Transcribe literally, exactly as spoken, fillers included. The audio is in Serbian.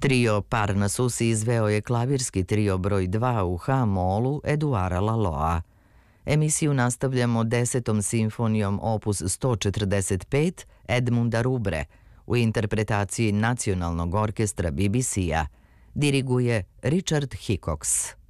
Trio Parnasus izveo je klavirski trio broj dva u H-molu Eduara Laloa. Emisiju nastavljamo desetom simfonijom opus sto četrdeset pet Edmunda Rubre u interpretaciji Nacionalnog orkestra B B C-a. Diriguje Richard Hickox.